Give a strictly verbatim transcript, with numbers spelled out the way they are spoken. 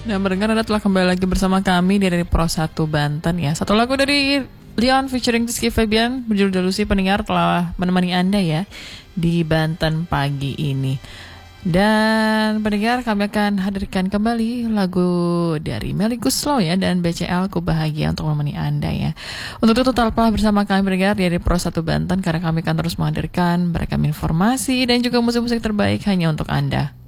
Dan mendengar Anda telah kembali lagi bersama kami dari Pro satu Banten ya. Satu lagu dari Leon featuring Rizky Febian berjudul Delusi pendengar telah menemani Anda ya di Banten pagi ini. Dan pendengar kami akan hadirkan kembali lagu dari Melly Guslow ya dan B C L Ku Bahagia untuk menemani Anda ya. Untuk itu tetaplah bersama kami pendengar dari Pro satu Banten karena kami akan terus menghadirkan beragam informasi dan juga musik-musik terbaik hanya untuk Anda.